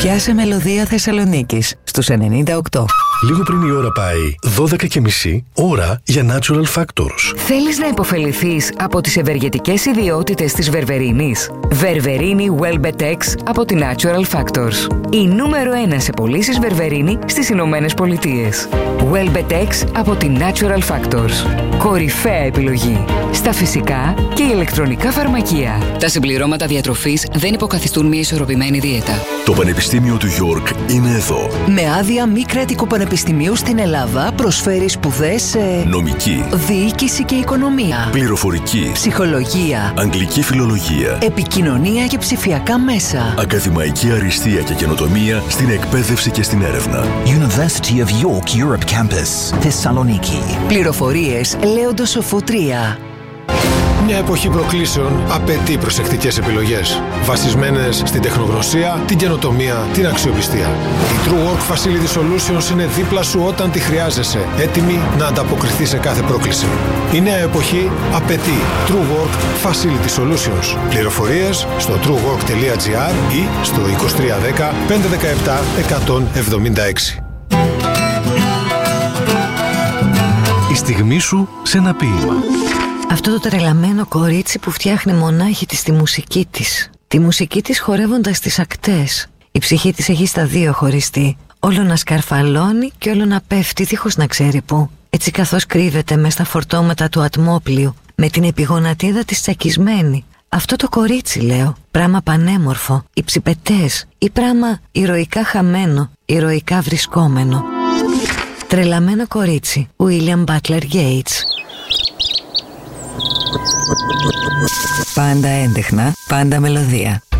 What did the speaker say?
Πιάσε μελωδία Θεσσαλονίκης στους 98. Λίγο πριν η ώρα πάει 12:30, ώρα για Natural Factors. Θέλεις να υποφεληθείς από τις ευεργετικές ιδιότητες της βερβερίνης? Βερβερίνη Welbetex από τη Natural Factors. Η νούμερο 1 σε πωλήσεις βερβερίνη στις Ηνωμένες Πολιτείες. Welbetex από τη Natural Factors. Κορυφαία επιλογή στα φυσικά και ηλεκτρονικά φαρμακεία. Τα συμπληρώματα διατροφής δεν υποκαθιστούν μια ισορροπημένη δίαιτα. Το Πανεπιστήμιο του York είναι εδώ. Με άδεια μη κρατικού πανεπιστημίου στην Ελλάδα προσφέρει σπουδές σε νομική, διοίκηση και οικονομία, πληροφορική, ψυχολογία, αγγλική φιλολογία, επικοινωνία και ψηφιακά μέσα, ακαδημαϊκή αριστεία και καινοτομία στην εκπαίδευση και στην έρευνα. University of York Europe Campus, Thessaloniki. Πληροφορίες Λέοντος Σοφού 3. Μια εποχή προκλήσεων απαιτεί προσεκτικές επιλογές, βασισμένες στην τεχνογνωσία, την καινοτομία, την αξιοπιστία. Η True Work Facility Solutions είναι δίπλα σου όταν τη χρειάζεσαι, έτοιμη να ανταποκριθεί σε κάθε πρόκληση. Η νέα εποχή απαιτεί True Work Facility Solutions. Πληροφορίες στο truework.gr ή στο 2310 517 176. Η στιγμή σου σε ένα ποίημα. Αυτό το τρελαμένο κορίτσι που φτιάχνει μονάχη της τη μουσική της. Τη μουσική της χορεύοντας τις ακτές. Η ψυχή της έχει στα δύο χωριστεί. Όλο να σκαρφαλώνει και όλο να πέφτει δίχως να ξέρει πού. Έτσι καθώς κρύβεται μες στα φορτώματα του ατμόπλιου, με την επιγονατίδα της τσακισμένη. Αυτό το κορίτσι, λέω, πράμα πανέμορφο, υψηπετές, ή πράμα ηρωικά χαμένο, ηρωικά βρισκόμενο. Τρελαμένο κορίτσι, William Butler Yeats. Πάντα έντεχνα, πάντα μελωδία.